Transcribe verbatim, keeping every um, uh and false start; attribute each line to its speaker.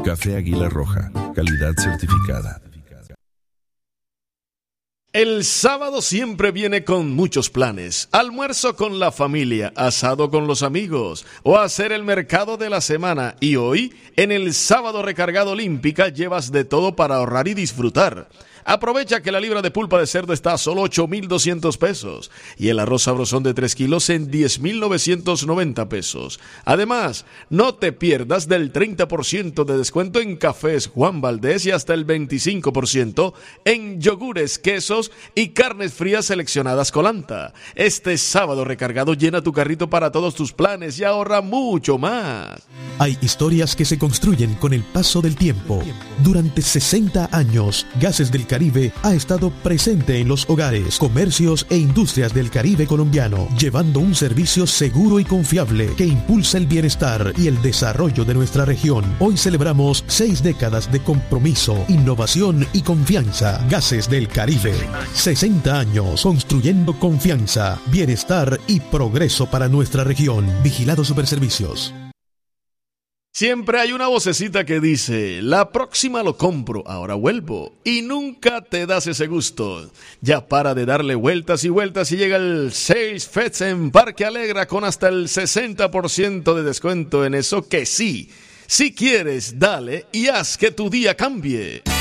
Speaker 1: Café Águila Roja, calidad certificada.
Speaker 2: El sábado siempre viene con muchos planes. Almuerzo con la familia, asado con los amigos o hacer el mercado de la semana. Y hoy, en el Sábado Recargado Olímpica, llevas de todo para ahorrar y disfrutar. Aprovecha que la libra de pulpa de cerdo está a solo ocho mil doscientos pesos y el arroz sabrosón de tres kilos en diez mil novecientos noventa pesos. Además, no te pierdas del treinta por ciento de descuento en cafés Juan Valdés y hasta el veinticinco por ciento en yogures, quesos y carnes frías seleccionadas Colanta. Este sábado recargado llena tu carrito para todos tus planes y ahorra mucho más.
Speaker 3: Hay historias que se construyen con el paso del tiempo. Durante sesenta años, Gases del Caribe ha estado presente en los hogares, comercios e industrias del Caribe colombiano, llevando un servicio seguro y confiable que impulsa el bienestar y el desarrollo de nuestra región. Hoy celebramos seis décadas de compromiso, innovación y confianza. Gases del Caribe. sesenta años construyendo confianza, bienestar y progreso para nuestra región. Vigilado Superservicios.
Speaker 2: Siempre hay una vocecita que dice, la próxima lo compro, ahora vuelvo. Y nunca te das ese gusto. Ya para de darle vueltas y vueltas y llega el Sales Fest en Parque Alegra con hasta el sesenta por ciento de descuento en eso que sí. Si quieres, dale y haz que tu día cambie.